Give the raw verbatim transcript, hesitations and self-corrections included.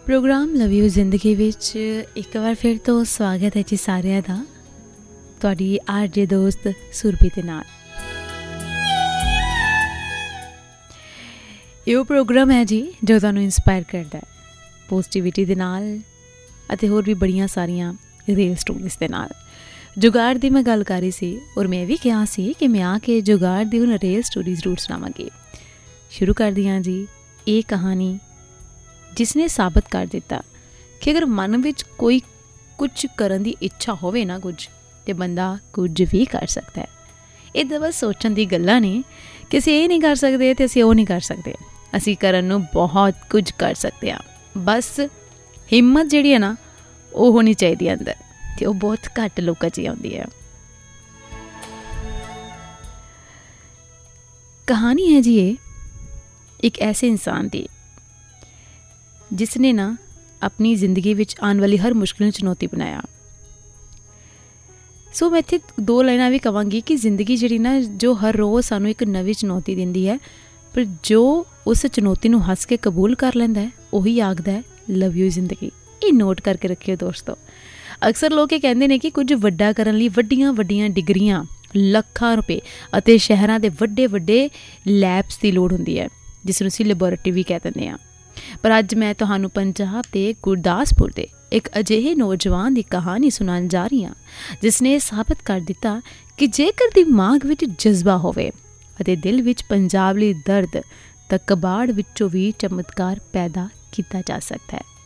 Programme love you जिंदगी विच एक बार फिर तो स्वागत है जी सारिਆਂ ਦਾ ਤੁਹਾਡੀ आरजे दोस्त सुरभि ਦੇ ਨਾਲ। ਇਹ ਪ੍ਰੋਗਰਾਮ ਹੈ ਜੀ ਜੋ ਤੁਹਾਨੂੰ ਇਨਸਪਾਇਰ ਕਰਦਾ ਹੈ ਪੋਜ਼ਿਟਿਵਿਟੀ ਦੇ ਨਾਲ ਅਤੇ ਹੋਰ ਵੀ ਬੜੀਆਂ ਸਾਰੀਆਂ ਰੀਅਲ ਸਟੋਰੀਜ਼ ਦੇ ਨਾਲ। जुगाड़ ਦੀ मैं गल कर रही सी और मैं भी कहा सी कि मैं आके जुगाड़ ਦੀ ਹੁਣ ਰੀਅਲ ਸਟੋਰੀ ਜ਼ਰੂਰ ਸੁਣਾਵਾਂਗੀ। शुरू करदी हाँ जी ये कहानी जिसने साबित कर दिता कि अगर मन विच कोई कुछ करन दी इच्छा होवे ना कुछ तो बंदा कुछ भी कर सकता है। ये तो बस सोचण दी गल्लां ने कि असीं ये नहीं कर सकते तो असीं वो नहीं कर सकते, असीं करन नूं बहुत कुछ कर सकते हैं। बस हिम्मत जिहड़ी है ना वो होनी चाहिए अंदर, तो वो बहुत घट लोकां च आउंदी है। कहानी है जी ये एक ऐसे इंसान दी जिसने ना अपनी जिंदगी विच आने वाली हर मुश्किल नूं चुनौती बनाया। सो मैं इत्थे दो लाइनां भी कहांगी कि जिंदगी जिहड़ी ना जो हर रोज़ सानूं एक नवीं चुनौती दिंदी है, पर जो उस चुनौती नूं हस के कबूल कर लैंदा है उही आखदा है लव यू जिंदगी। ये नोट करके रखियो दोस्तों। अक्सर लोग ये कहते हैं कि कुछ वड्डा करन लई वड्डियां वड्डियां डिग्रियां ਲੱਖਾਂ रुपए ਅਤੇ शहरां दे वड्डे वड्डे लैब्स की लोड़ हुंदी है जिसनूं असीं लैबोरेटरी भी कह दिंदे हां। पर अज मैं तुहानूं पंजाब के गुरदासपुर के एक अजिहे नौजवान की कहानी सुनान जा रही हाँ जिसने साबित कर दिता कि जेकर दिमाग विच जज्बा होवे अते दिल विच पंजाब लई दर्द तां कबाड़ विचों भी चमत्कार पैदा किया जा सकता है।